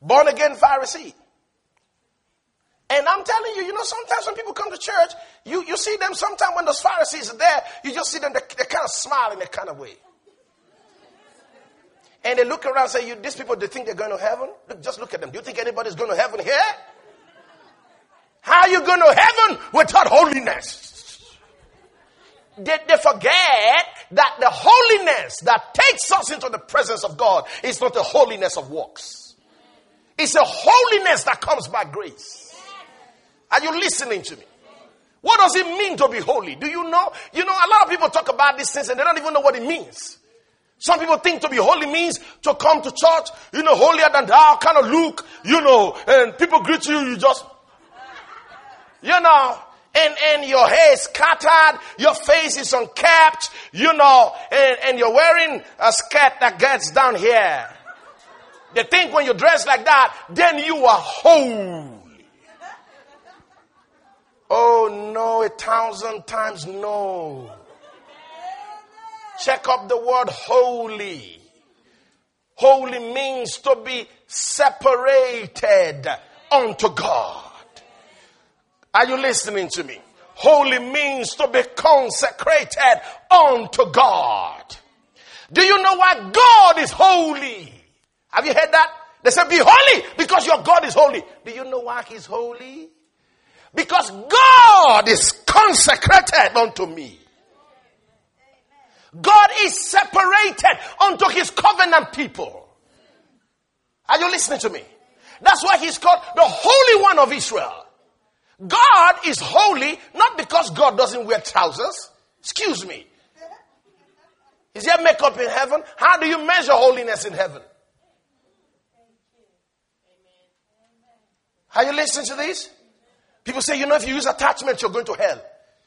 Born again Pharisee. And I'm telling you, sometimes when people come to church, you see them sometimes when those Pharisees are there, you just see them, they kind of smile in a kind of way. And they look around and say, these people, they think they're going to heaven? Just look at them. Do you think anybody's going to heaven here? How are you going to heaven without holiness? They forget that the holiness that takes us into the presence of God is not the holiness of works. It's a holiness that comes by grace. Are you listening to me? What does it mean to be holy? Do you know? A lot of people talk about these things and they don't even know what it means. Some people think to be holy means to come to church, holier than thou kind of look, and people greet you, you just, and your hair is scattered, your face is unkept, and you're wearing a skirt that gets down here. They think when you dress like that, then you are holy. Oh no, 1,000 times no. Check up the word holy. Holy means to be separated unto God. Are you listening to me? Holy means to be consecrated unto God. Do you know why God is holy? Have you heard that? They say be holy because your God is holy. Do you know why he's holy? Because God is consecrated unto me. God is separated unto his covenant people. Are you listening to me? That's why he's called the Holy One of Israel. God is holy not because God doesn't wear trousers. Excuse me. Is there makeup in heaven? How do you measure holiness in heaven? Are you listening to this? People say, if you use attachments, you're going to hell.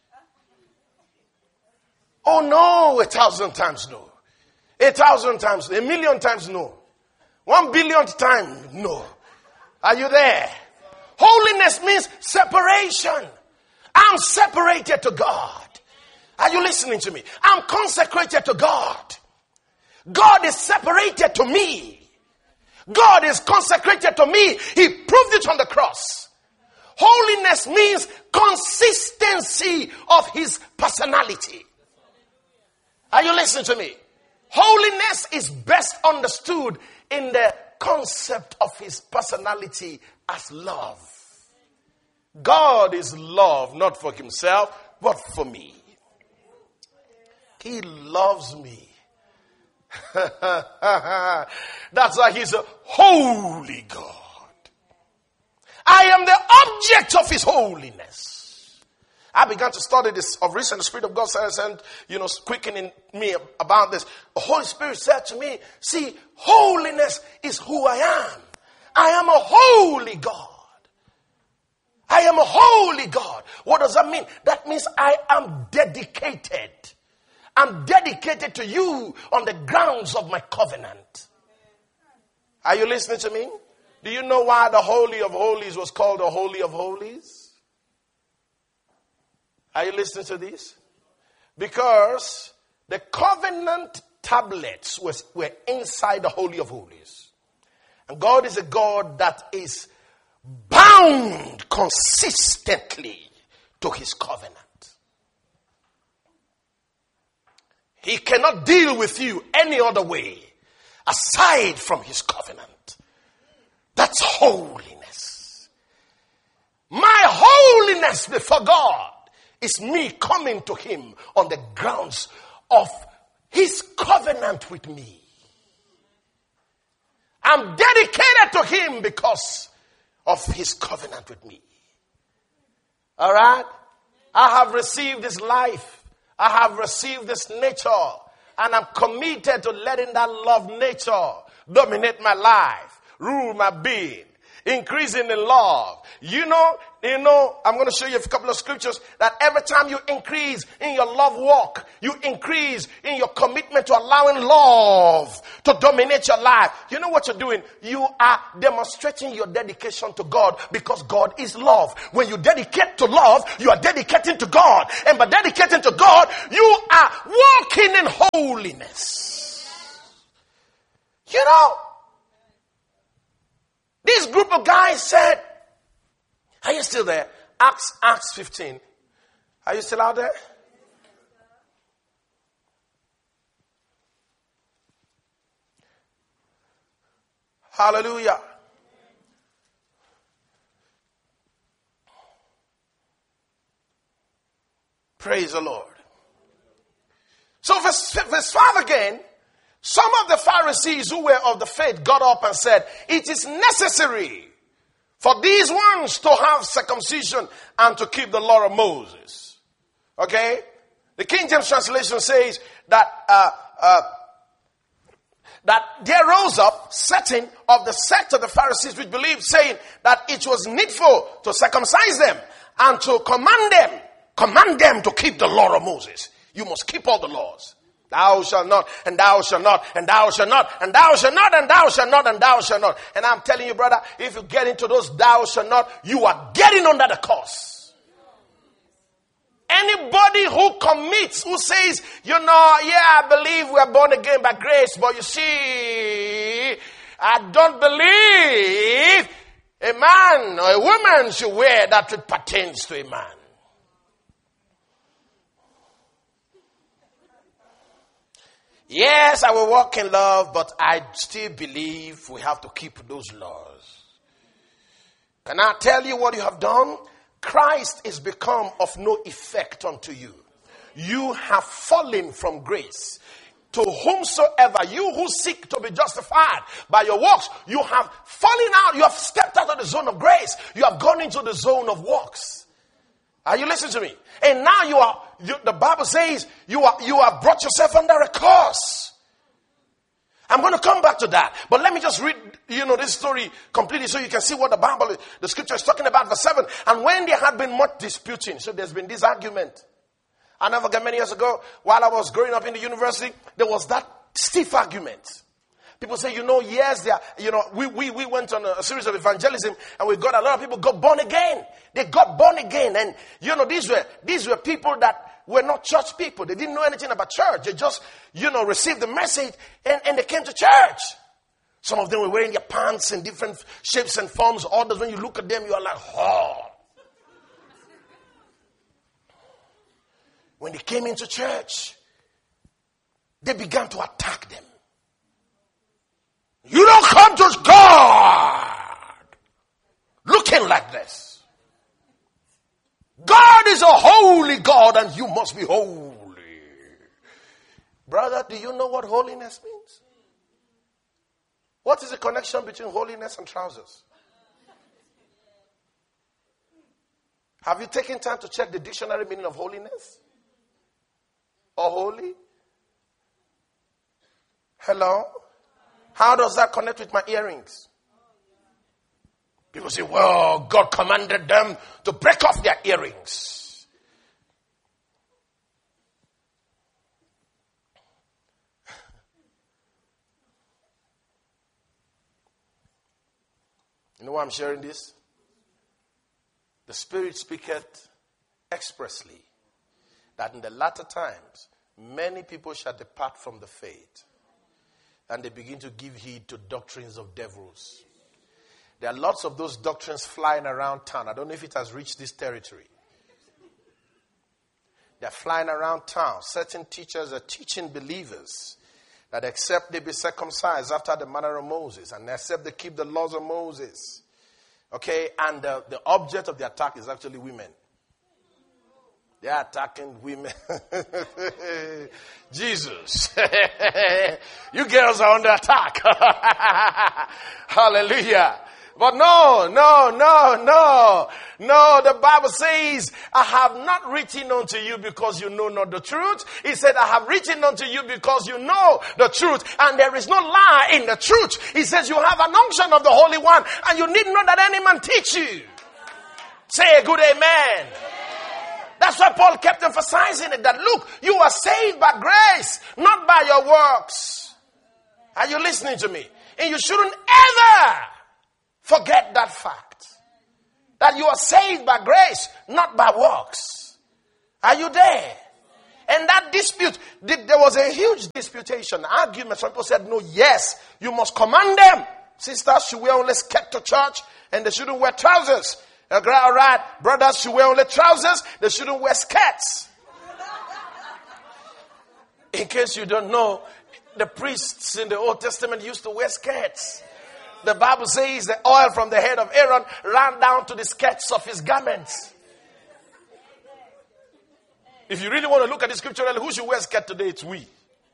Oh no, 1,000 times no. 1,000 times, 1,000,000 times no. 1,000,000,000th time no. Are you there? Holiness means separation. I'm separated to God. Are you listening to me? I'm consecrated to God. God is separated to me. God is consecrated to me. He proved it on the cross. Holiness means consistency of his personality. Are you listening to me? Holiness is best understood in the concept of his personality as love. God is love, not for himself, but for me. He loves me. That's why he's a holy God. I am the object of his holiness. I began to study this of recent. The Spirit of God said, quickening me about this. The Holy Spirit said to me, see, holiness is who I am. I am a holy God. I am a holy God. What does that mean? That means I am dedicated. I'm dedicated to you on the grounds of my covenant. Are you listening to me? Do you know why the Holy of Holies was called the Holy of Holies? Are you listening to this? Because the covenant tablets were inside the Holy of Holies. And God is a God that is bound consistently to his covenant. He cannot deal with you any other way aside from his covenant. That's holiness. My holiness before God is me coming to him on the grounds of his covenant with me. I'm dedicated to him because of his covenant with me. All right? I have received this life. I have received this nature. And I'm committed to letting that love nature dominate my life, rule my being, increasing in love. You know, I'm going to show you a couple of scriptures that every time you increase in your love walk, you increase in your commitment to allowing love to dominate your life. You know what you're doing? You are demonstrating your dedication to God because God is love. When you dedicate to love, you are dedicating to God. And by dedicating to God, you are walking in holiness. You know, This group of guys said, are you still there? Acts 15. Are you still out there? Hallelujah. Praise the Lord. So verse 5 again, some of the Pharisees who were of the faith got up and said, it is necessary for these ones to have circumcision and to keep the law of Moses. Okay? The King James translation says that that there rose up certain of the sect of the Pharisees which believed, saying that it was needful to circumcise them and to command them to keep the law of Moses. You must keep all the laws. Thou shalt not, and thou shalt not, and thou shalt not, and thou shalt not, and thou shalt not, and thou shalt not. And I'm telling you, brother, if you get into those thou shalt not, you are getting under the curse. Anybody who commits, who says, I believe we are born again by grace, but you see, I don't believe a man or a woman should wear that which pertains to a man. Yes, I will walk in love, but I still believe we have to keep those laws. Can I tell you what you have done? Christ is become of no effect unto you. You have fallen from grace. To whomsoever, you who seek to be justified by your works, you have fallen out. You have stepped out of the zone of grace. You have gone into the zone of works. Are you listening to me? And now the Bible says you have brought yourself under a curse. I'm going to come back to that. But let me just read, this story completely so you can see what the scripture is talking about. Verse 7. And when there had been much disputing, so there's been this argument. I never forget many years ago, while I was growing up in the university, there was that stiff argument. People say, yes, we went on a series of evangelism and we got a lot of people got born again. They got born again. And, these were people that were not church people. They didn't know anything about church. They just, received the message and they came to church. Some of them were wearing their pants in different shapes and forms. Others, when you look at them, you are like, oh. When they came into church, they began to attack them. You don't come to God looking like this. God is a holy God and you must be holy. Brother, do you know what holiness means? What is the connection between holiness and trousers? Have you taken time to check the dictionary meaning of holiness? Or holy? Hello? How does that connect with my earrings? People say, well, God commanded them to break off their earrings. You know why I'm sharing this? The Spirit speaketh expressly that in the latter times, many people shall depart from the faith. And they begin to give heed to doctrines of devils. There are lots of those doctrines flying around town. I don't know if it has reached this territory. They're flying around town. Certain teachers are teaching believers that except they be circumcised after the manner of Moses, and except they keep the laws of Moses. Okay, and the object of the attack is actually women. They are attacking women. Jesus. You girls are under attack. Hallelujah. But no. The Bible says, I have not written unto you because you know not the truth. He said, I have written unto you because you know the truth. And there is no lie in the truth. He says, you have an unction of the Holy One. And you need not that any man teach you. Say a good amen. That's why Paul kept emphasizing it, that look, you are saved by grace, not by your works. Are you listening to me? And you shouldn't ever forget that fact. That you are saved by grace, not by works. Are you there? And that dispute, there was a huge disputation, argument. Some people said, no, yes, you must command them Sisters should wear only skirt to church and they shouldn't wear trousers. All right. Brothers should wear only trousers. They shouldn't wear skirts. In case you don't know, the priests in the Old Testament used to wear skirts. The Bible says the oil from the head of Aaron ran down to the skirts of his garments. If you really want to look at the scripture, who should wear skirt today? It's we.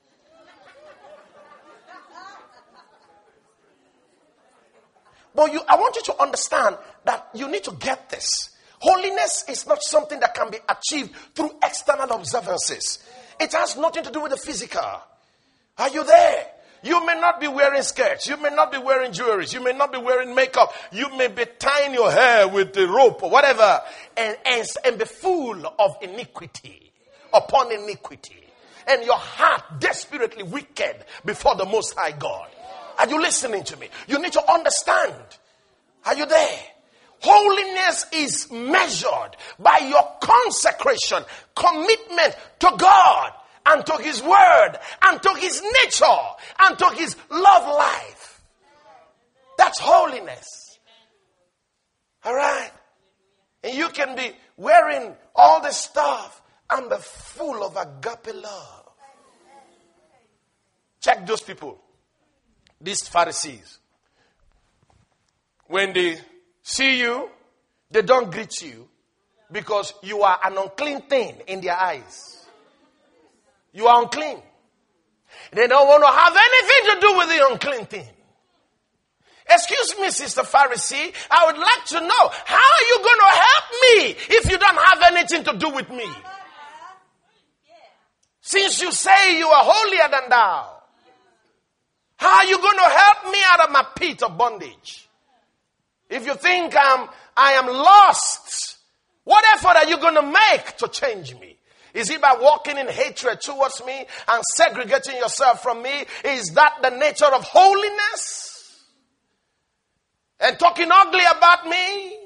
But I want you to understand that you need to get this. Holiness is not something that can be achieved through external observances. It has nothing to do with the physical. Are you there? You may not be wearing skirts. You may not be wearing jewelry. You may not be wearing makeup. You may be tying your hair with the rope or whatever. And be full of iniquity upon iniquity. And your heart desperately wicked before the Most High God. Are you listening to me? You need to understand. Are you there? Holiness is measured by your consecration, commitment to God and to His Word and to His nature and to His love life. That's holiness. All right? And you can be wearing all this stuff and be full of agape love. Check those people. These Pharisees. When they see you, they don't greet you because you are an unclean thing in their eyes. You are unclean. They don't want to have anything to do with the unclean thing. Excuse me, Sister Pharisee, I would like to know, how are you going to help me if you don't have anything to do with me? Since you say you are holier than thou, how are you going to help me out of my pit of bondage? If you think I am lost, what effort are you going to make to change me? Is it by walking in hatred towards me and segregating yourself from me? Is that the nature of holiness? And talking ugly about me?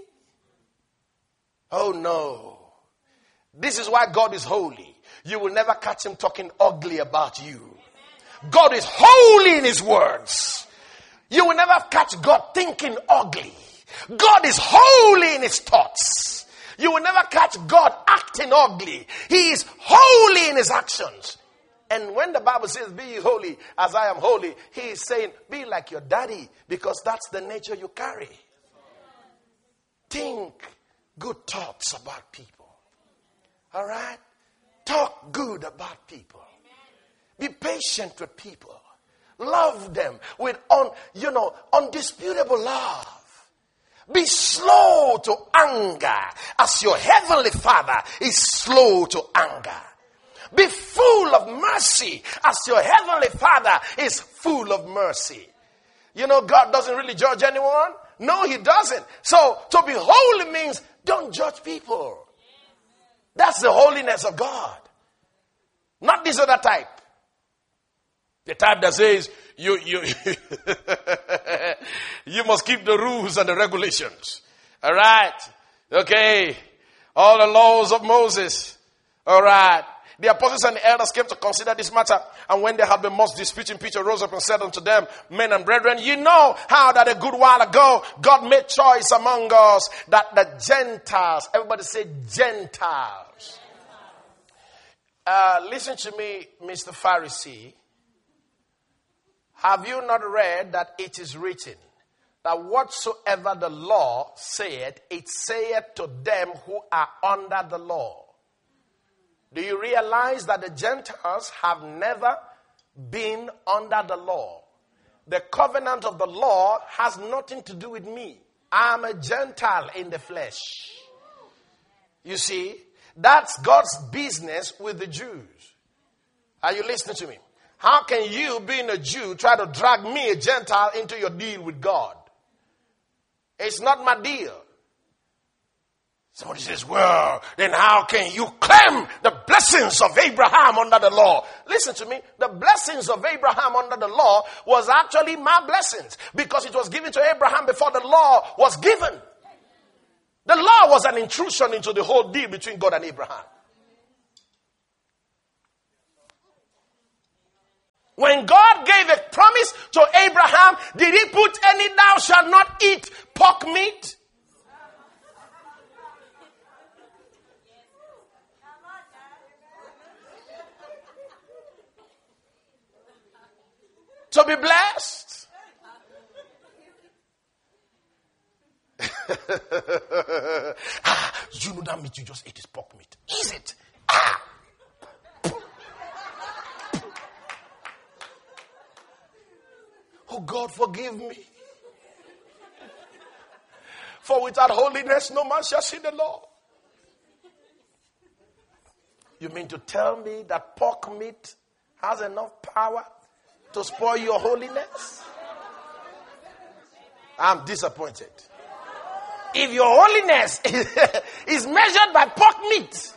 Oh no. This is why God is holy. You will never catch Him talking ugly about you. God is holy in His words. You will never catch God thinking ugly. God is holy in His thoughts. You will never catch God acting ugly. He is holy in His actions. And when the Bible says, be ye holy as I am holy, He is saying, be like your daddy, because that's the nature you carry. Think good thoughts about people. All right? Talk good about people. Be patient with people. Love them with undisputable love. Be slow to anger as your heavenly Father is slow to anger. Be full of mercy as your heavenly Father is full of mercy. You know, God doesn't really judge anyone. No, He doesn't. So to be holy means don't judge people. That's the holiness of God. Not this other type. The type that says you you must keep the rules and the regulations. All right. Okay. All the laws of Moses. All right. The apostles and the elders came to consider this matter. And when they had been much disputing, Peter rose up and said unto them, men and brethren, you know how that a good while ago God made choice among us that the Gentiles, everybody say Gentiles. Listen to me, Mr. Pharisee. Have you not read that it is written that whatsoever the law saith, it saith to them who are under the law? Do you realize that the Gentiles have never been under the law? The covenant of the law has nothing to do with me. I'm a Gentile in the flesh. You see, that's God's business with the Jews. Are you listening to me? How can you, being a Jew, try to drag me, a Gentile, into your deal with God? It's not my deal. Somebody says, well, then how can you claim the blessings of Abraham under the law? Listen to me. The blessings of Abraham under the law was actually my blessings because it was given to Abraham before the law was given. The law was an intrusion into the whole deal between God and Abraham. When God gave a promise to Abraham, did he put any thou shalt not eat pork meat? To be blessed? You know that meat you just ate is pork meat. Is it? Oh God, forgive me. For without holiness, no man shall see the Lord. You mean to tell me that pork meat has enough power to spoil your holiness? I'm disappointed. If your holiness is measured by pork meat,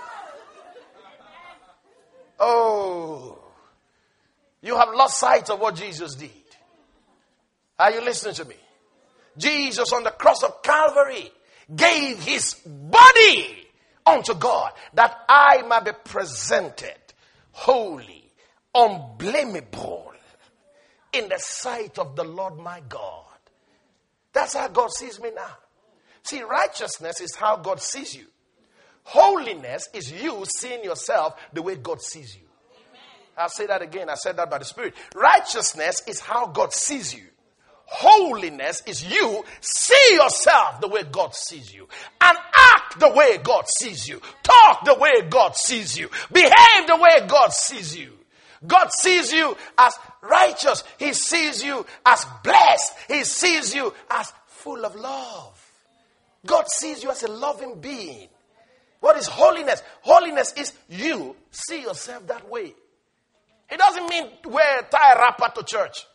oh, you have lost sight of what Jesus did. Are you listening to me? Jesus on the cross of Calvary gave his body unto God that I might be presented holy, unblameable in the sight of the Lord my God. That's how God sees me now. See, righteousness is how God sees you. Holiness is you seeing yourself the way God sees you. I'll say that again. I said that by the Spirit. Righteousness is how God sees you. Holiness is you see yourself the way God sees you. And act the way God sees you. Talk the way God sees you. Behave the way God sees you. God sees you as righteous. He sees you as blessed. He sees you as full of love. God sees you as a loving being. What is holiness? Holiness is you see yourself that way. It doesn't mean wear a tie wrapper to church.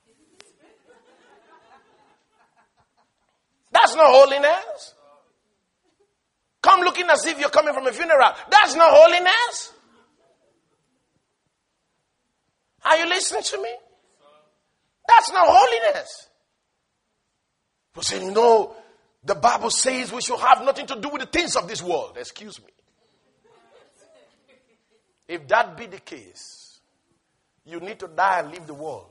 That's not holiness. Come looking as if you're coming from a funeral. That's not holiness. Are you listening to me? That's not holiness. But saying, you know, the Bible says we should have nothing to do with the things of this world. Excuse me. If that be the case, you need to die and leave the world.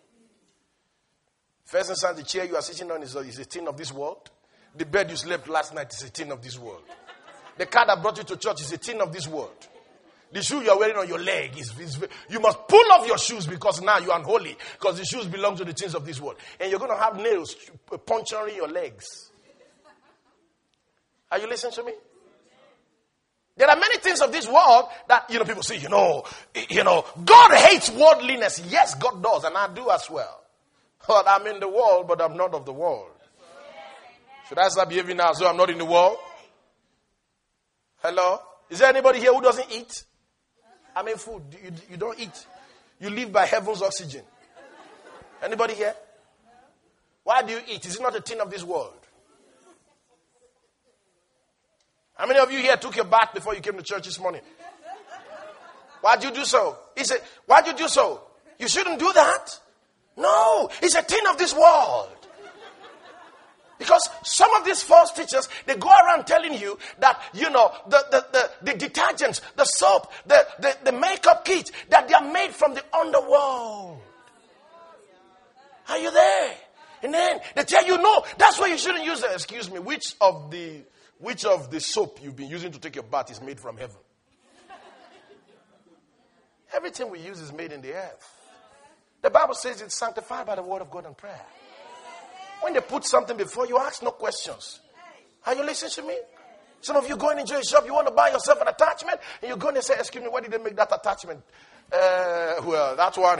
First instance, the chair you are sitting on is a thing of this world. The bed you slept last night is a thing of this world. The car that brought you to church is a thing of this world. The shoe you are wearing on your leg is you must pull off your shoes because now you are unholy because the shoes belong to the things of this world. And you're going to have nails puncturing your legs. Are you listening to me? There are many things of this world that, people say, God hates worldliness. Yes, God does, and I do as well. But I'm in the world, but I'm not of the world. Should I start behaving now so I'm not in the world? Hello? Is there anybody here who doesn't eat? I mean food. You don't eat. You live by heaven's oxygen. Anybody here? Why do you eat? Is it not a thing of this world? How many of you here took your bath before you came to church this morning? Why'd you do so? He said, why'd you do so? You shouldn't do that. No, it's a thing of this world. Because some of these false teachers, they go around telling you that, the detergents, the soap, the makeup kits, that they are made from the underworld. Are you there? And then they tell you, no, that's why you shouldn't use it. Excuse me, which of the soap you've been using to take your bath is made from heaven? Everything we use is made in the earth. The Bible says it's sanctified by the word of God and prayer. When they put something before you, ask no questions. Are you listening to me? Some of you going into a shop, you want to buy yourself an attachment, and you're going to say, excuse me, why did they make that attachment? Well, that one.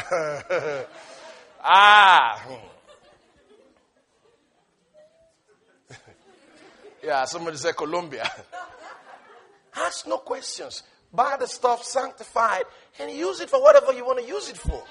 Yeah, somebody said Colombia. Ask no questions. Buy the stuff sanctified and use it for whatever you want to use it for.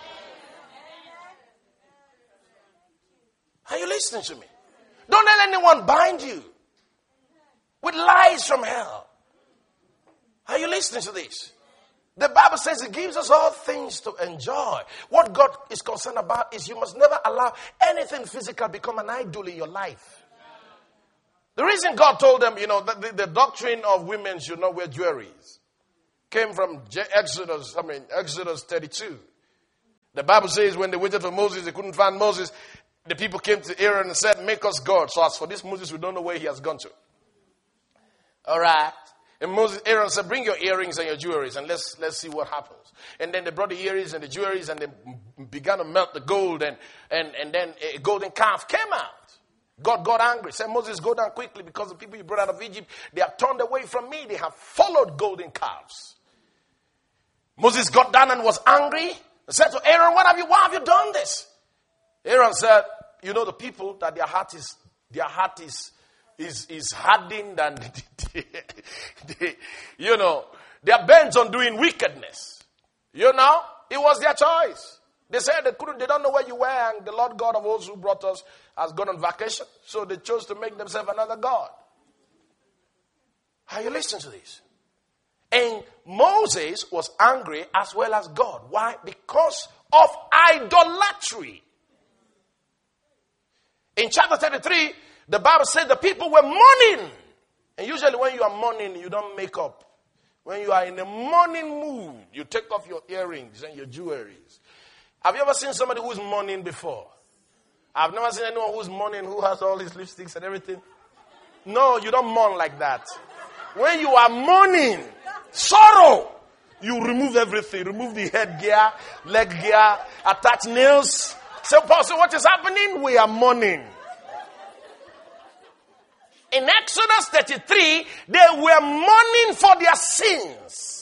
Are you listening to me? Don't let anyone bind you with lies from hell. Are you listening to this? The Bible says it gives us all things to enjoy. What God is concerned about is you must never allow anything physical become an idol in your life. The reason God told them, the doctrine of women should not wear jewelry came from Exodus 32. The Bible says when they waited for Moses, they couldn't find Moses. The people came to Aaron and said, make us God. So as for this Moses, we don't know where he has gone to. All right. And Aaron said, bring your earrings and your jewelries and let's see what happens. And then they brought the earrings and the jewelries and they began to melt the gold and then a golden calf came out. God got angry. Said, Moses, go down quickly because the people you brought out of Egypt, they have turned away from me. They have followed golden calves. Moses got down and was angry and said to Aaron, why have you done this? Aaron said, you know the people that their heart is hardened and they're bent on doing wickedness. It was their choice. They said they don't know where you were, and the Lord God of hosts who brought us has gone on vacation. So they chose to make themselves another God. Are you listening to this? And Moses was angry as well as God. Why? Because of idolatry. In chapter 33, the Bible said the people were mourning. And usually when you are mourning, you don't make up. When you are in a mourning mood, you take off your earrings and your jewelries. Have you ever seen somebody who's mourning before? I've never seen anyone who's mourning, who has all his lipsticks and everything. No, you don't mourn like that. When you are mourning, sorrow, you remove everything. Remove the headgear, leg gear, attach nails. So, Pastor, what is happening? We are mourning. In Exodus 33, they were mourning for their sins.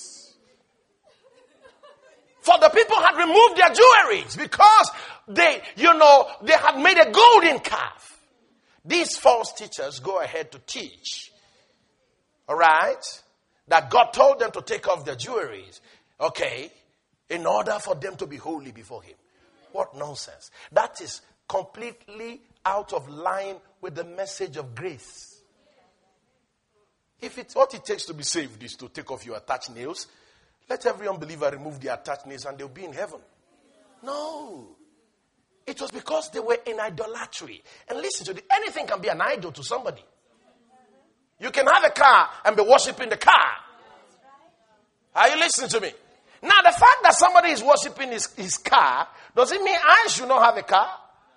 For the people had removed their jewelries because they had made a golden calf. These false teachers go ahead to teach, all right, that God told them to take off their jewelries, okay, in order for them to be holy before Him. What nonsense. That is completely out of line with the message of grace. If what it takes to be saved is to take off your attached nails, let every unbeliever remove their attached nails and they'll be in heaven. No. It was because they were in idolatry. And listen to this, anything can be an idol to somebody. You can have a car and be worshiping the car. Are you listening to me? Now, the fact that somebody is worshiping his car, does it mean I should not have a car?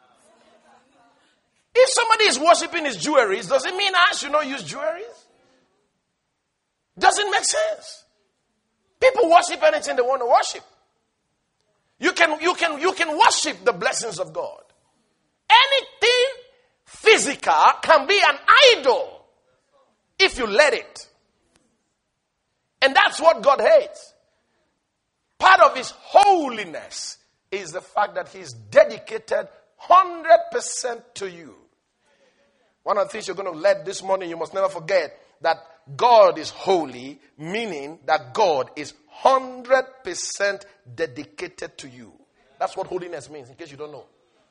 If somebody is worshiping his jewelries, does it mean I should not use jewelries? Doesn't make sense. People worship anything they want to worship. You can worship the blessings of God. Anything physical can be an idol if you let it. And that's what God hates. Part of His holiness is the fact that He's dedicated 100% to you. One of the things you're going to learn this morning, you must never forget that God is holy, meaning that God is 100% dedicated to you. That's what holiness means, in case you don't know.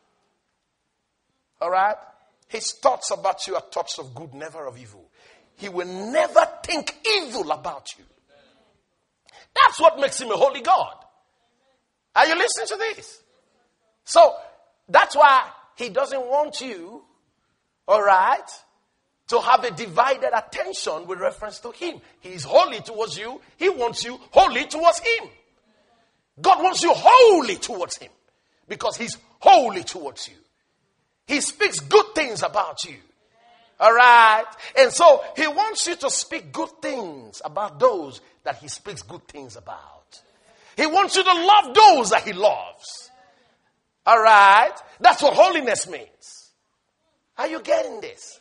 All right? His thoughts about you are thoughts of good, never of evil. He will never think evil about you. That's what makes Him a holy God. Are you listening to this? So, that's why He doesn't want you, all right, to have a divided attention with reference to Him. He is holy towards you. He wants you holy towards Him. God wants you holy towards Him because He's holy towards you. He speaks good things about you. All right? And so He wants you to speak good things about those that He speaks good things about. He wants you to love those that He loves. All right? That's what holiness means. Are you getting this?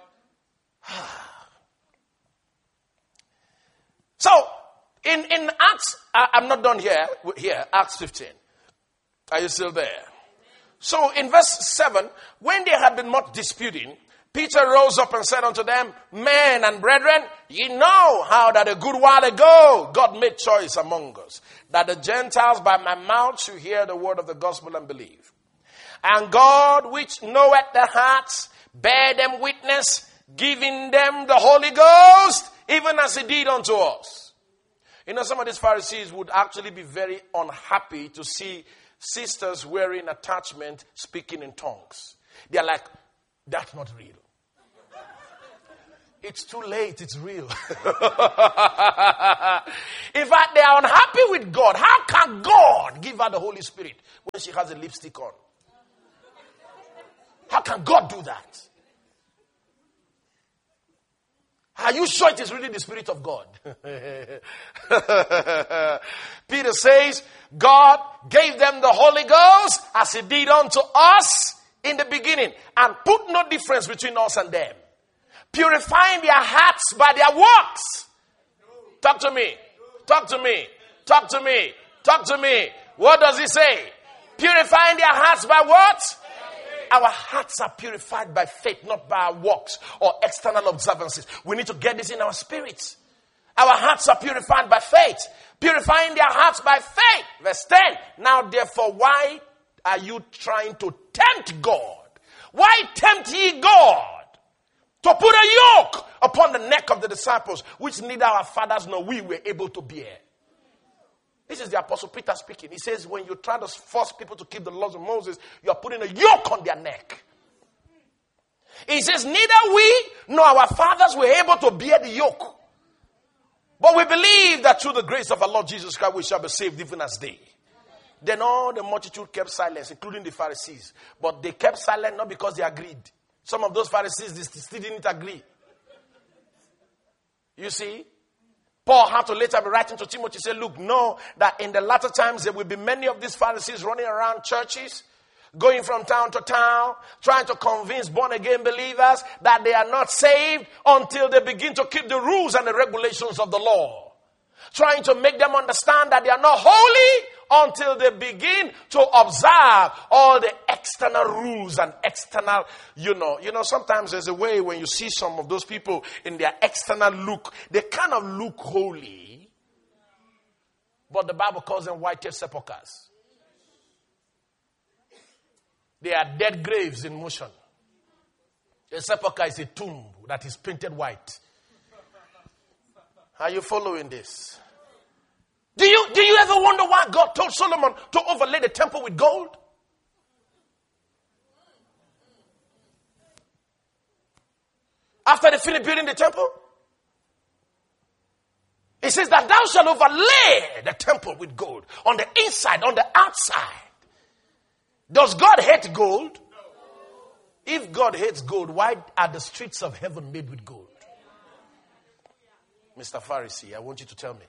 So, in Acts, I'm not done here, Acts 15. Are you still there? So, in verse 7, when they had been much disputing, Peter rose up and said unto them, Men and brethren, ye know how that a good while ago God made choice among us, that the Gentiles by my mouth should hear the word of the gospel and believe. And God, which knoweth their hearts, bare them witness, giving them the Holy Ghost, even as He did unto us. You know, some of these Pharisees would actually be very unhappy to see sisters wearing attachment speaking in tongues. They're like, that's not real. It's too late. It's real. In fact, they are unhappy with God. How can God give her the Holy Spirit when she has a lipstick on? How can God do that? Are you sure it is really the Spirit of God? Peter says, God gave them the Holy Ghost as he did unto us in the beginning, and put no difference between us and them, purifying their hearts by their works. Talk to me. Talk to me. Talk to me. Talk to me. What does he say? Purifying their hearts by what? Our hearts are purified by faith, not by our works or external observances. We need to get this in our spirits. Our hearts are purified by faith. Purifying their hearts by faith. Verse 10. Now therefore, why are you trying to tempt God? Why tempt ye God to put a yoke upon the neck of the disciples, which neither our fathers nor we were able to bear? This is the Apostle Peter speaking. He says, when you try to force people to keep the laws of Moses, you are putting a yoke on their neck. He says, neither we nor our fathers were able to bear the yoke. But we believe that through the grace of our Lord Jesus Christ, we shall be saved even as they. Then all the multitude kept silence, including the Pharisees. But they kept silent not because they agreed. Some of those Pharisees, they still didn't agree. You see? Paul had to later be writing to Timothy, say, look, know that in the latter times there will be many of these Pharisees running around churches, going from town to town, trying to convince born-again believers that they are not saved until they begin to keep the rules and the regulations of the law. Trying to make them understand that they are not holy until they begin to observe all the external rules and external, sometimes there's a way when you see some of those people in their external look, they kind of look holy, but the Bible calls them whited sepulchres. They are dead graves in motion. A sepulchre is a tomb that is painted white. Are you following this? Do you ever wonder why God told Solomon to overlay the temple with gold? After they finished building the temple? He says that thou shalt overlay the temple with gold. On the inside, on the outside. Does God hate gold? No. If God hates gold, why are the streets of heaven made with gold? Mr. Pharisee, I want you to tell me.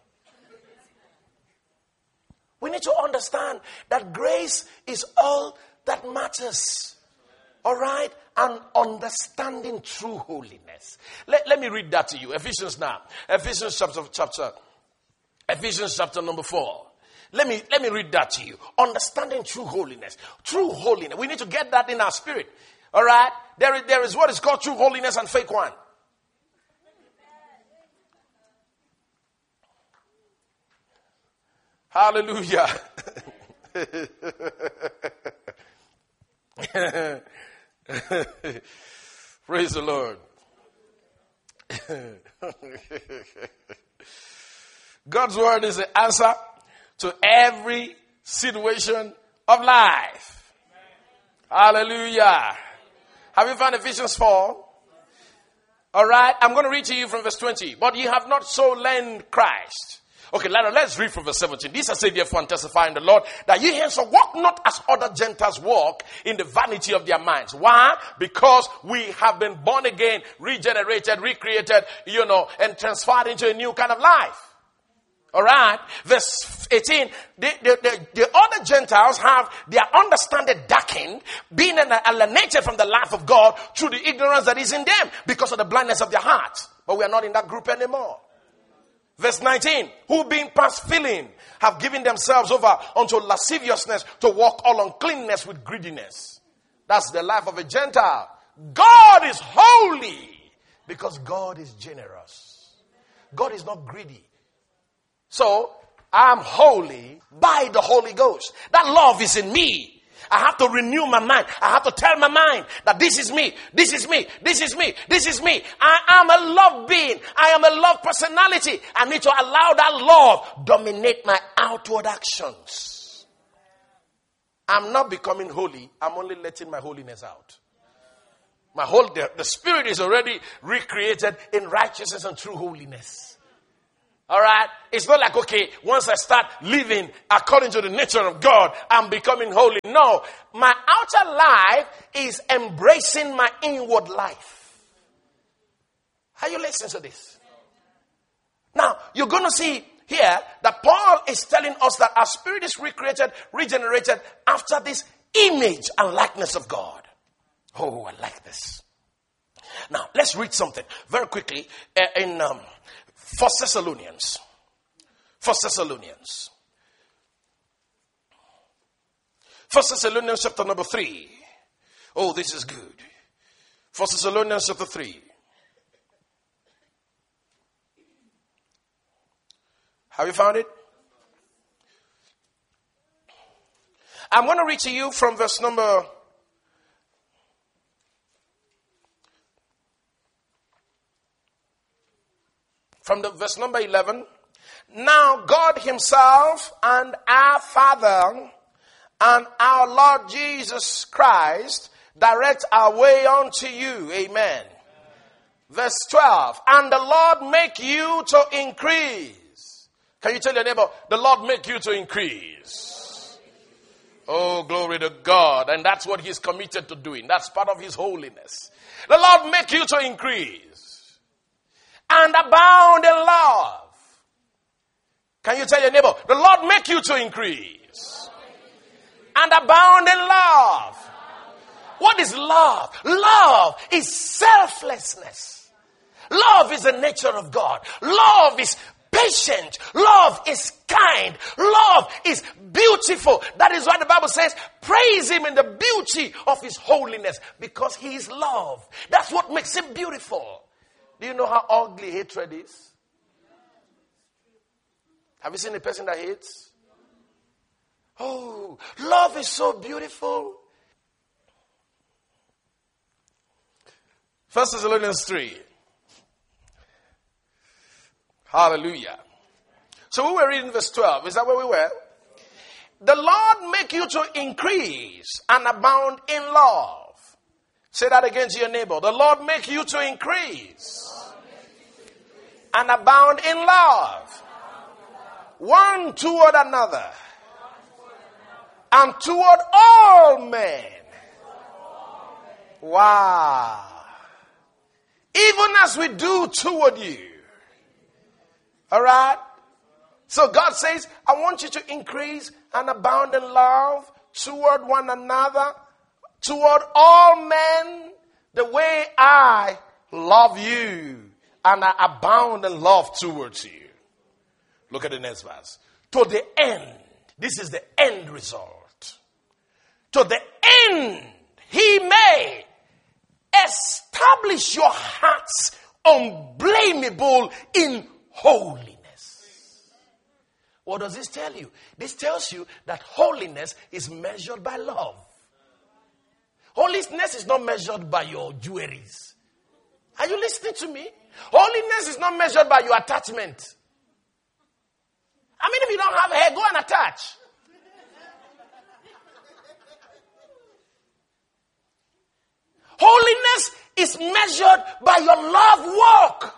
We need to understand that grace is all that matters. All right? And understanding true holiness. Let me read that to you. Ephesians now. Ephesians chapter number 4. Let me read that to you. Understanding true holiness. True holiness. We need to get that in our spirit. All right? There is what is called true holiness and fake one. Hallelujah. Praise the Lord. God's word is the answer to every situation of life. Hallelujah. Have you found Ephesians 4? All right. I'm going to read to you from verse 20. But ye have not so learned Christ. Okay, let's read from verse 17. This I say therefore and testify in the Lord, that ye henceforth walk not as other Gentiles walk, in the vanity of their minds. Why? Because we have been born again, regenerated, recreated, and transferred into a new kind of life. All right. Verse 18. The other Gentiles have their understanding darkened, being alienated from the life of God through the ignorance that is in them because of the blindness of their hearts. But we are not in that group anymore. Verse 19, who being past feeling have given themselves over unto lasciviousness to walk all uncleanness with greediness. That's the life of a Gentile. God is holy because God is generous. God is not greedy. So, I'm holy by the Holy Ghost. That love is in me. I have to renew my mind. I have to tell my mind that this is me. This is me. This is me. This is me. I am a love being. I am a love personality. I need to allow that love dominate my outward actions. I'm not becoming holy. I'm only letting my holiness out. The spirit is already recreated in righteousness and true holiness. All right? It's not like, okay, once I start living according to the nature of God, I'm becoming holy. No. My outer life is embracing my inward life. Are you listening to this? Now, you're going to see here that Paul is telling us that our spirit is recreated, regenerated after this image and likeness of God. Oh, I like this. Now, let's read something very quickly in 1 Thessalonians. 1 Thessalonians. 1 Thessalonians chapter number 3. Oh, this is good. 1 Thessalonians chapter 3. Have you found it? I'm going to read to you from verse number... From the verse number 11. Now God himself and our Father and our Lord Jesus Christ direct our way unto you. Amen. Verse 12. And the Lord make you to increase. Can you tell your neighbor, the Lord make you to increase? Oh, glory to God. And that's what he's committed to doing. That's part of his holiness. The Lord make you to increase and abound in love. Can you tell your neighbor, the Lord make you to increase and abound in love? What is love? Love is selflessness. Love is the nature of God. Love is patient. Love is kind. Love is beautiful. That is why the Bible says, praise him in the beauty of his holiness, because he is love. That's what makes him beautiful. Do you know how ugly hatred is? Have you seen a person that hates? Oh, love is so beautiful. 1 Thessalonians 3. Hallelujah. So we were reading verse 12. Is that where we were? The Lord make you to increase and abound in love. Say that again to your neighbor. The Lord make you to increase and abound in love, one toward another, and toward all men. Wow. Even as we do toward you. All right? So God says, I want you to increase and abound in love toward one another, toward all men, the way I love you and I abound in love towards you. Look at the next verse. To the end. This is the end result. To the end he may establish your hearts unblameable in holiness. What does this tell you? This tells you that holiness is measured by love. Holiness is not measured by your jewelries. Are you listening to me? Holiness is not measured by your attachment. I mean, if you don't have hair, go and attach. Holiness is measured by your love walk.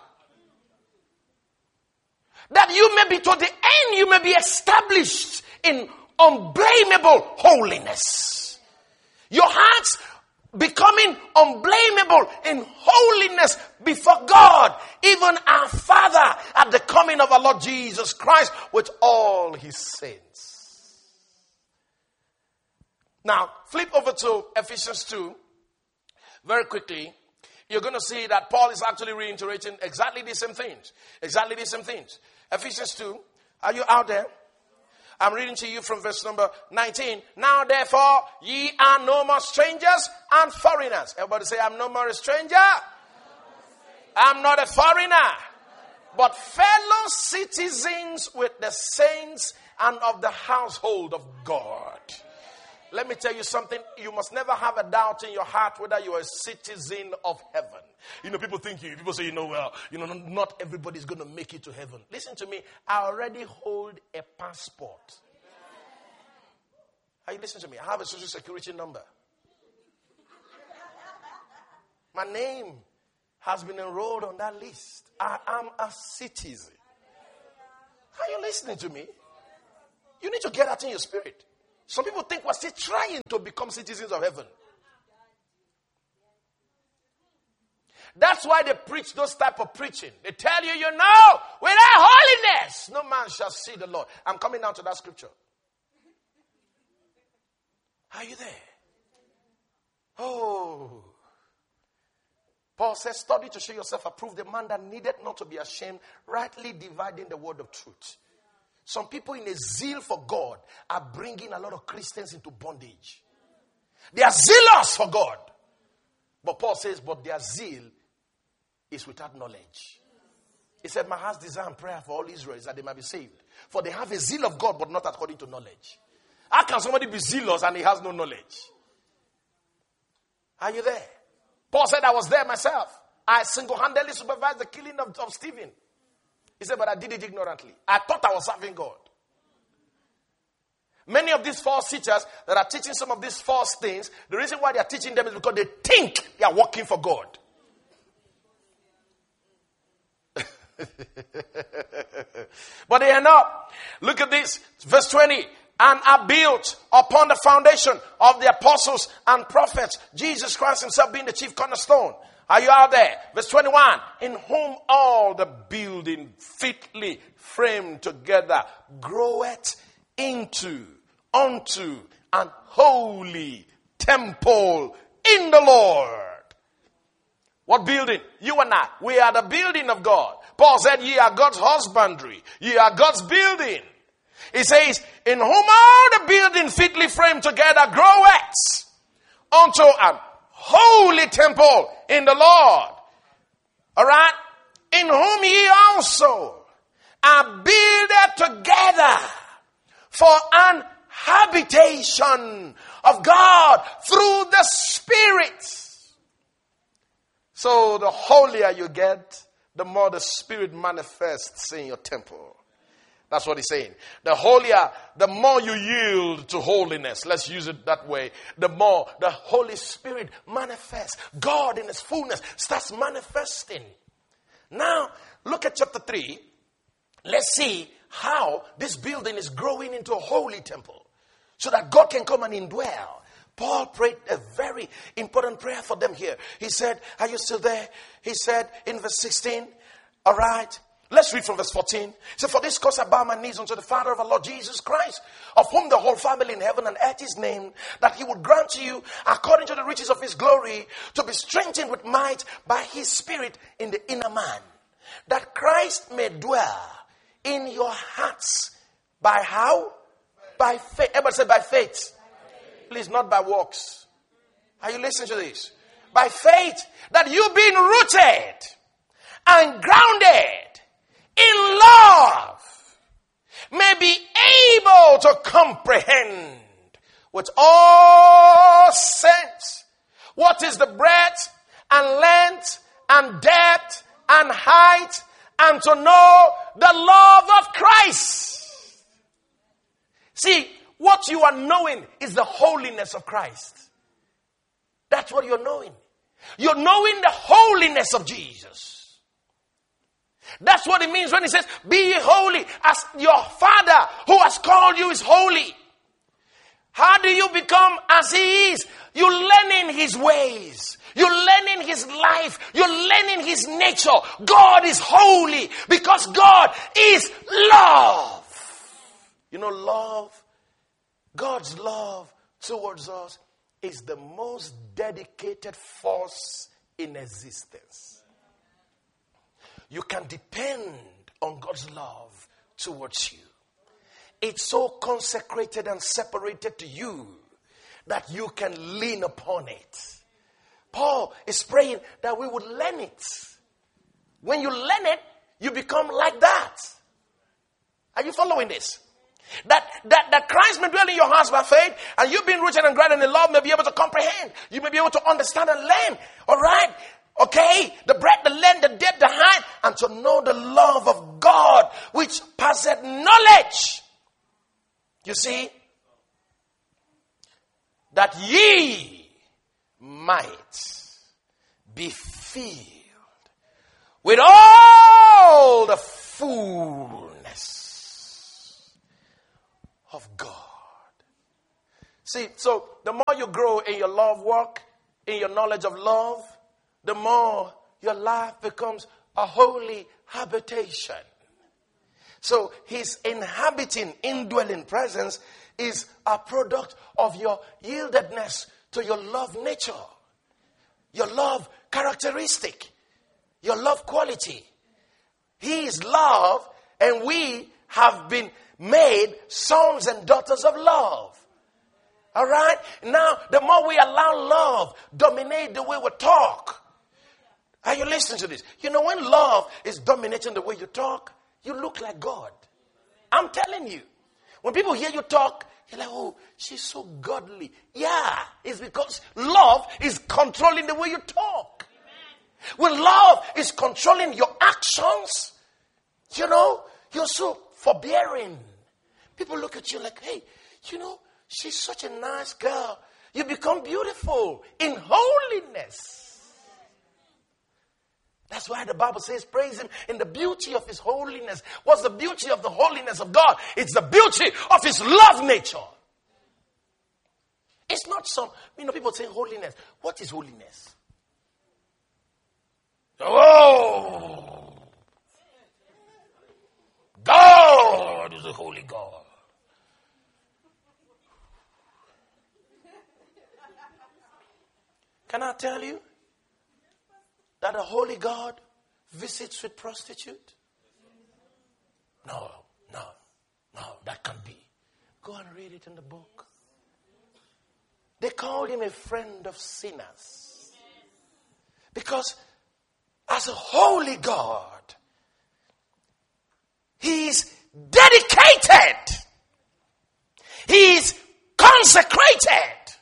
That you may be to the end, you may be established in unblameable holiness. Your hearts becoming unblameable in holiness before God, even our Father, at the coming of our Lord Jesus Christ with all his saints. Now, flip over to Ephesians 2 very quickly. You're going to see that Paul is actually reiterating exactly the same things. Exactly the same things. Ephesians 2. Are you out there? I'm reading to you from verse number 19. Now therefore, ye are no more strangers and foreigners. Everybody say, I'm no more a stranger. I'm not a foreigner. But fellow citizens with the saints and of the household of God. Let me tell you something. You must never have a doubt in your heart whether you are a citizen of heaven. You know, people say, not everybody's going to make it to heaven. Listen to me. I already hold a passport. Are you listening to me? I have a social security number. My name has been enrolled on that list. I am a citizen. Are you listening to me? You need to get that in your spirit. Some people think we're still trying to become citizens of heaven. That's why they preach those type of preaching. They tell you, without holiness, no man shall see the Lord. I'm coming down to that scripture. Are you there? Oh. Paul says, study to show yourself approved, the man that needed not to be ashamed, rightly dividing the word of truth. Some people in a zeal for God are bringing a lot of Christians into bondage. They are zealous for God. But Paul says, but their zeal is without knowledge. He said, my heart's desire and prayer for all Israel is that they might be saved. For they have a zeal of God, but not according to knowledge. How can somebody be zealous and he has no knowledge? Are you there? Paul said, I was there myself. I single-handedly supervised the killing of Stephen. He said, but I did it ignorantly. I thought I was serving God. Many of these false teachers that are teaching some of these false things, the reason why they are teaching them is because they think they are working for God. But they are not. Look at this. Verse 20. And are built upon the foundation of the apostles and prophets, Jesus Christ himself being the chief cornerstone. Are you out there? Verse 21. In whom all the building fitly framed together groweth unto an holy temple in the Lord. What building? You and I. We are the building of God. Paul said, ye are God's husbandry. Ye are God's building. He says, in whom all the building fitly framed together groweth unto an holy temple in the Lord. Alright? In whom ye also are builded together for an habitation of God through the Spirit. So the holier you get, the more the Spirit manifests in your temple. That's what he's saying. The holier, the more you yield to holiness. Let's use it that way. The more the Holy Spirit manifests. God in his fullness starts manifesting. Now, look at chapter 3. Let's see how this building is growing into a holy temple. So that God can come and indwell. Paul prayed a very important prayer for them here. He said, are you still there? He said in verse 16, all right. Let's read from verse 14. He said, for this cause I bow my knees unto the Father of our Lord Jesus Christ, of whom the whole family in heaven and earth is named, that he would grant to you, according to the riches of his glory, to be strengthened with might by his Spirit in the inner man, that Christ may dwell in your hearts. By how? By faith. Everybody say by faith. Please, not by works. Are you listening to this? By faith, that you being rooted and grounded in love may be able to comprehend with all sense what is the breadth and length and depth and height, and to know the love of Christ. See, what you are knowing is the holiness of Christ. That's what you're knowing. You're knowing the holiness of Jesus. That's what it means when he says, be ye holy as your Father who has called you is holy. How do you become as he is? You're learning his ways. You're learning his life. You're learning his nature. God is holy because God is love. You know, love, God's love towards us is the most dedicated force in existence. You can depend on God's love towards you. It's so consecrated and separated to you that you can lean upon it. Paul is praying that we would learn it. When you learn it, you become like that. Are you following this? That Christ may dwell in your hearts by faith, and you being rooted and grounded in love may be able to comprehend. You may be able to understand and learn. All right? Okay? The breadth, the length, the depth, the height, and to know the love of God which passeth knowledge. You see? That ye might be filled with all the fullness of God. See, so the more you grow in your love walk, in your knowledge of love, the more your life becomes a holy habitation. So his inhabiting, indwelling presence is a product of your yieldedness to your love nature, your love characteristic, your love quality. He is love, and we have been made sons and daughters of love. All right? Now, the more we allow love dominate the way we talk. Are you listening to this? You know, when love is dominating the way you talk, you look like God. I'm telling you. When people hear you talk, you're like, oh, she's so godly. Yeah, it's because love is controlling the way you talk. When love is controlling your actions, you know, you're so forbearing. People look at you like, hey, you know, she's such a nice girl. You become beautiful in holiness. That's why the Bible says, praise him in the beauty of his holiness. What's the beauty of the holiness of God? It's the beauty of his love nature. It's not some, you know, people say holiness. What is holiness? Oh, God is a holy God. Can I tell you that a holy God visits with prostitute? No, that can't be. Go and read it in the book. They called him a friend of sinners. Because as a holy God, he's dedicated. He's consecrated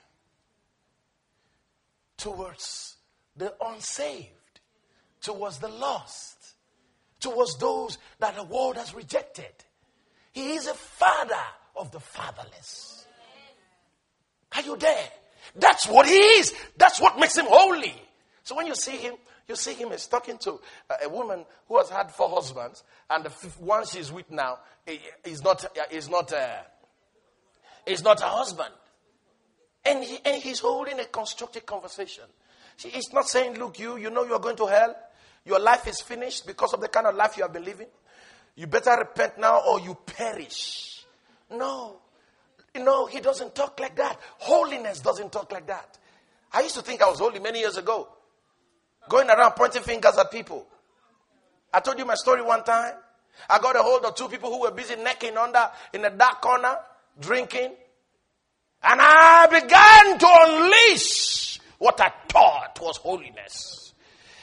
towards the unsaved, towards the lost, towards those that the world has rejected. He is a father of the fatherless. Are you there? That's what he is. That's what makes him holy. So when you see him as talking to a woman who has had 4 husbands, and the one she's with now is not her husband. And he's holding a constructive conversation. He's not saying, look, you know you're going to hell. Your life is finished because of the kind of life you have been living. You better repent now or you perish. No. No, he doesn't talk like that. Holiness doesn't talk like that. I used to think I was holy many years ago. Going around pointing fingers at people. I told you my story one time. I got a hold of 2 people who were busy necking under in a dark corner, drinking. And I began to unleash what I thought was holiness.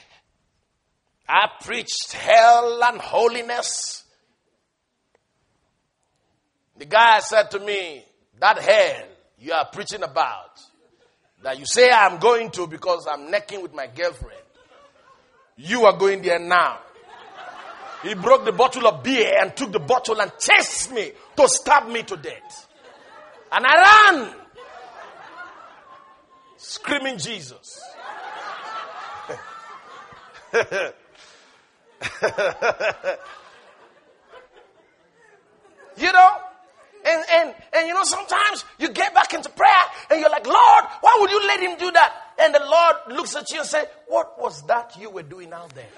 I preached hell and holiness. The guy said to me, that hell you are preaching about, that you say I'm going to because I'm necking with my girlfriend, you are going there now. He broke the bottle of beer and took the bottle and chased me to stab me to death. And I ran, screaming Jesus. You know, and you know, sometimes you get back into prayer and you're like, Lord, why would you let him do that? And the Lord looks at you and says, what was that you were doing out there?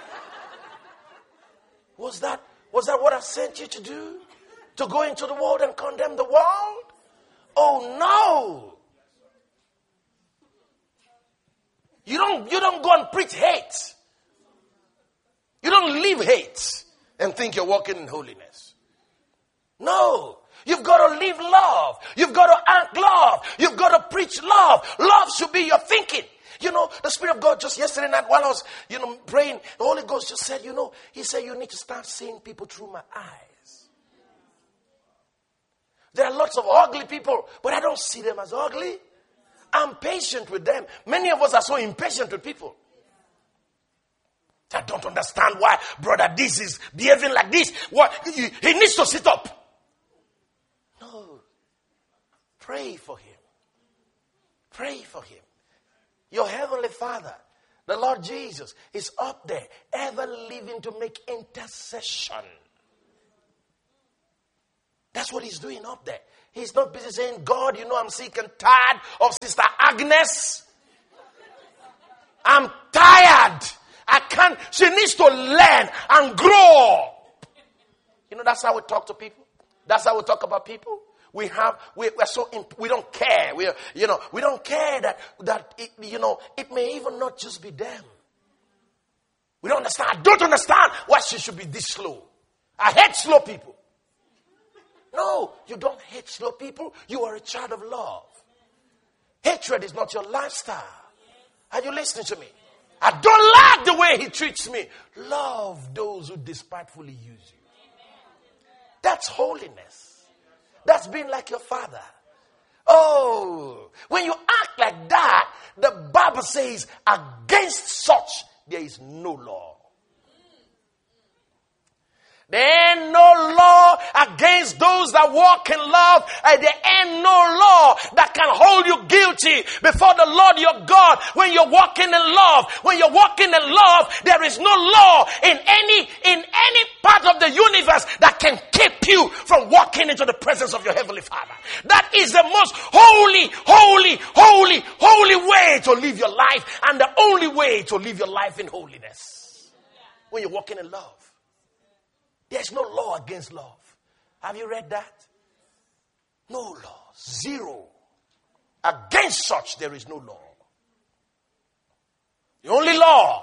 Was that what I sent you to do? To go into the world and condemn the world? Oh no. You don't go and preach hate. You don't live hate and think you're walking in holiness. No. You've got to live love. You've got to act love. You've got to preach love. Love should be your thinking. You know, the Spirit of God just yesterday night while I was, praying, the Holy Ghost just said, he said, you need to start seeing people through my eyes. There are lots of ugly people, but I don't see them as ugly. I'm patient with them. Many of us are so impatient with people. I don't understand why brother this is behaving like this. What he needs to sit up. No. Pray for him. Pray for him. Your heavenly Father The Lord Jesus is up there, ever living to make intercession. That's what he's doing up there. He's not busy saying, God, you know I'm sick and tired of Sister Agnes. I'm tired. I can't. She needs to learn and grow. You know, that's how we talk to people. That's how we talk about people. We're so we don't care. We don't care that it may even not just be them. We don't understand. I don't understand why she should be this slow. I hate slow people. No, you don't hate slow people. You are a child of love. Hatred is not your lifestyle. Are you listening to me? I don't like the way he treats me. Love those who despitefully use you. That's holiness. That's being like your father. Oh, when you act like that, the Bible says, against such there is no law. There ain't no law against those that walk in love. And there ain't no law that can hold you guilty before the Lord your God. When you're walking in love, there is no law in any part of the universe that can keep you from walking into the presence of your Heavenly Father. That is the most holy way to live your life, and the only way to live your life in holiness. When you're walking in love. There's no law against love. Have you read that? No law. Zero. Against such there is no law. The only law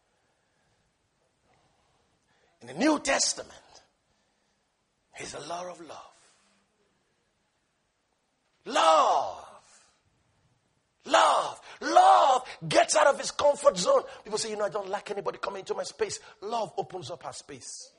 in the New Testament is the law of love. Love gets out of his comfort zone. People say, I don't like anybody coming into my space. Love opens up our space.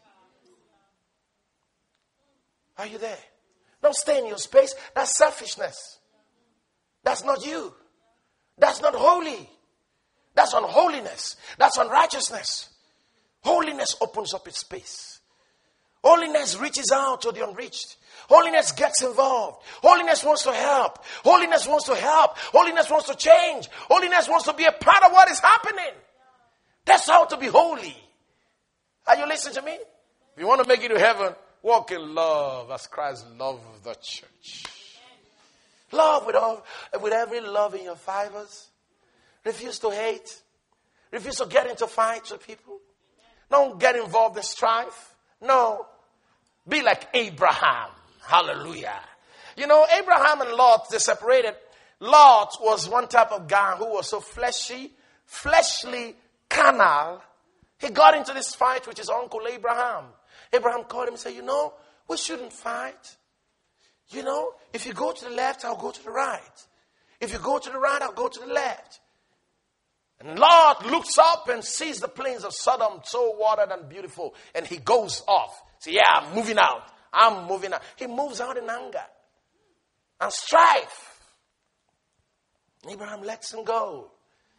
Are you there? Don't stay in your space. That's selfishness. That's not you. That's not holy. That's unholiness. That's unrighteousness. Holiness opens up its space. Holiness reaches out to the unreached. Holiness gets involved. Holiness wants to help. Holiness wants to help. Holiness wants to change. Holiness wants to be a part of what is happening. That's how to be holy. Are you listening to me? If you want to make it to heaven, walk in love as Christ loved the church. Love with every love in your fibers. Refuse to hate. Refuse to get into fights with people. Don't get involved in strife. No. Be like Abraham. Hallelujah. Abraham and Lot, they separated. Lot was one type of guy who was so fleshly, carnal. He got into this fight with his uncle Abraham. Abraham called him and said, we shouldn't fight. If you go to the left, I'll go to the right. If you go to the right, I'll go to the left. And Lot looks up and sees the plains of Sodom so watered and beautiful. And he goes off. Say, I'm moving out. He moves out in anger and strife. Abraham lets him go.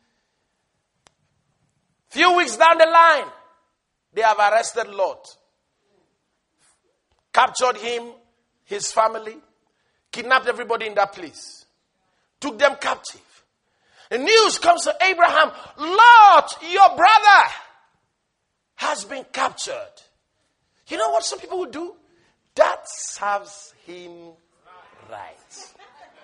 Few weeks down the line, they have arrested Lot. Captured him, his family, kidnapped everybody in that place. Took them captive. The news comes to Abraham, Lot, your brother, has been captured. You know what some people would do? That serves him right.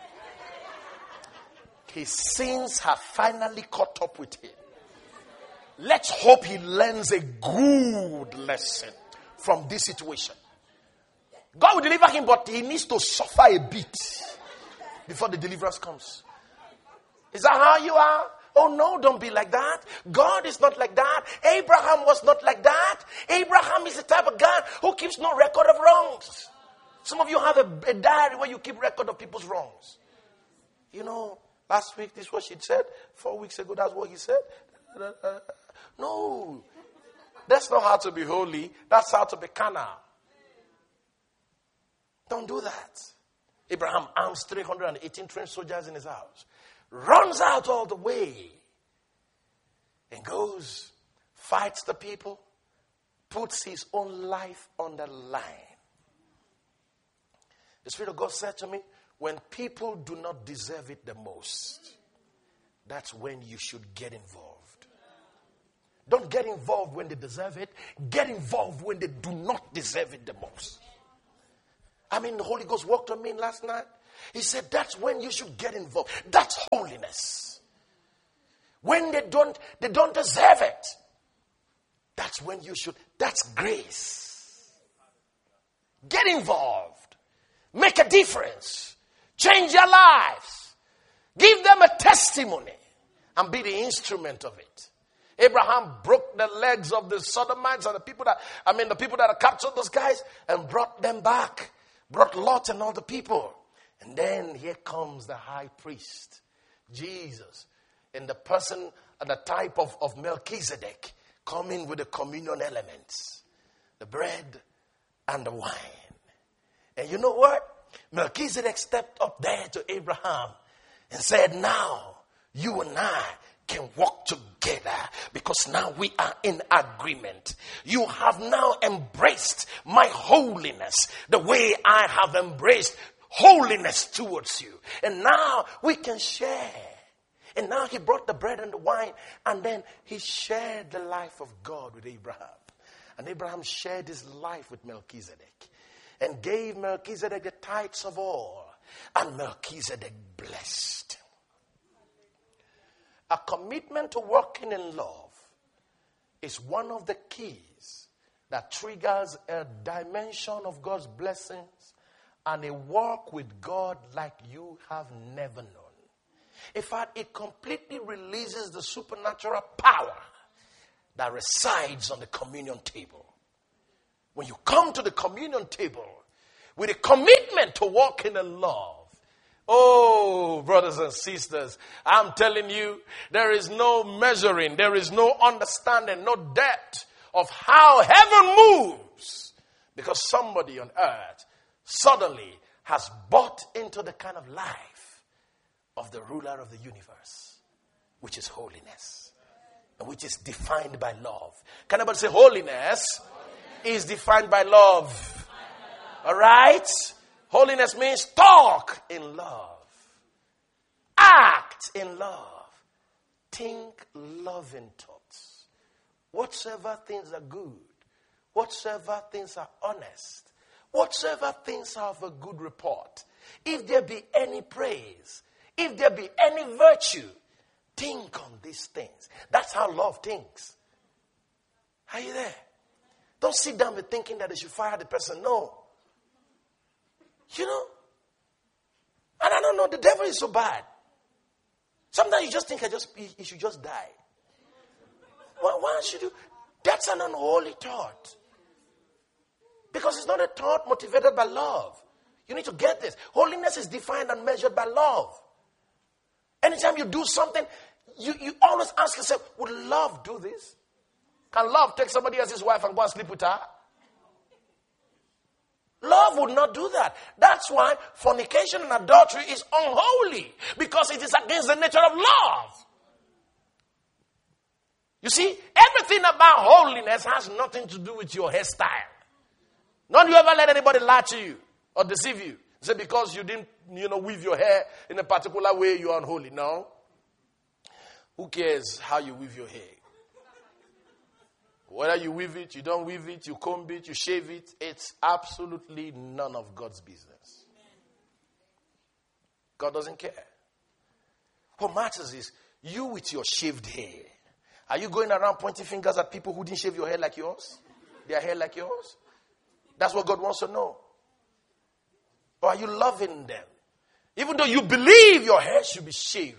His sins have finally caught up with him. Let's hope he learns a good lesson from this situation. God will deliver him, but he needs to suffer a bit before the deliverance comes. Is that how you are? Oh no, don't be like that. God is not like that. Abraham was not like that. Abraham is the type of guy who keeps no record of wrongs. Some of you have a diary where you keep record of people's wrongs. Last week this is what she said. 4 weeks ago that's what he said. No. That's not how to be holy. That's how to be carnal. Don't do that. Abraham arms 318 trained soldiers in his house. Runs out all the way. And goes, fights the people. Puts his own life on the line. The Spirit of God said to me, when people do not deserve it the most, that's when you should get involved. Don't get involved when they deserve it. Get involved when they do not deserve it the most. I mean, the Holy Ghost walked on me last night. He said, that's when you should get involved. That's holiness. When they don't deserve it. That's when you should. That's grace. Get involved. Make a difference. Change their lives. Give them a testimony. And be the instrument of it. Abraham broke the legs of the Sodomites and the people that had captured those guys and brought them back. Brought Lot and all the people. And then here comes the high priest, Jesus, in the person and the type of Melchizedek, coming with the communion elements, the bread and the wine. And you know what? Melchizedek stepped up there to Abraham and said, now you and I can walk together because now we are in agreement. You have now embraced my holiness the way I have embraced holiness towards you. And now we can share. And now he brought the bread and the wine, and then he shared the life of God with Abraham. And Abraham shared his life with Melchizedek and gave Melchizedek the tithes of all. And Melchizedek blessed him. A commitment to working in love is one of the keys that triggers a dimension of God's blessings and a walk with God like you have never known. In fact, it completely releases the supernatural power that resides on the communion table. When you come to the communion table with a commitment to walking in love, oh, brothers and sisters, I'm telling you, there is no measuring, there is no understanding, no depth of how heaven moves. Because somebody on earth suddenly has bought into the kind of life of the ruler of the universe, which is holiness, and which is defined by love. Can anybody say holiness is defined by love? All right? Holiness means talk in love, act in love, think loving thoughts. Whatsoever things are good, whatsoever things are honest, whatsoever things are of a good report, if there be any praise, if there be any virtue, think on these things. That's how love thinks. Are you there? Don't sit down and thinking that they should fire the person. No. You know? And I don't know, the devil is so bad. Sometimes you just think he should just die. Why should you? That's an unholy thought. Because it's not a thought motivated by love. You need to get this. Holiness is defined and measured by love. Anytime you do something, you always ask yourself, would love do this? Can love take somebody else's wife and go and sleep with her? Love would not do that. That's why fornication and adultery is unholy. Because it is against the nature of love. You see, everything about holiness has nothing to do with your hairstyle. Don't you ever let anybody lie to you or deceive you. Say because you didn't, weave your hair in a particular way, you are unholy. No. Who cares how you weave your hair? Whether you weave it, you don't weave it, you comb it, you shave it, it's absolutely none of God's business. God doesn't care. What matters is you with your shaved hair. Are you going around pointing fingers at people who didn't shave your hair like yours? Their hair like yours? That's what God wants to know. Or are you loving them? Even though you believe your hair should be shaved.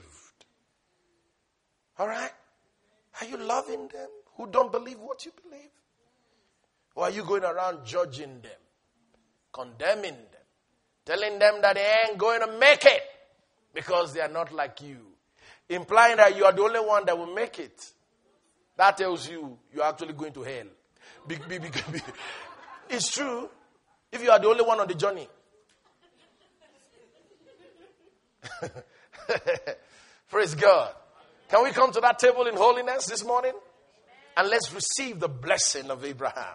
All right? Are you loving them who don't believe what you believe? Or are you going around judging them, condemning them, telling them that they ain't going to make it because they are not like you, implying that you are the only one that will make it? That tells you you're actually going to hell. It's true if you are the only one on the journey. Praise God. Can we come to that table in holiness this morning? And let's receive the blessing of Abraham.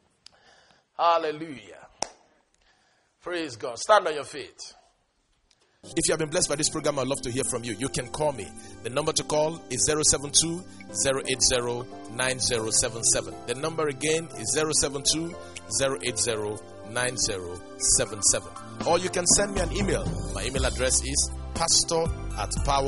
Hallelujah. Praise God. Stand on your feet. If you have been blessed by this program, I'd love to hear from you. You can call me. The number to call is 072-080-9077. The number again is 072-080-9077. Or you can send me an email. My email address is pastor@power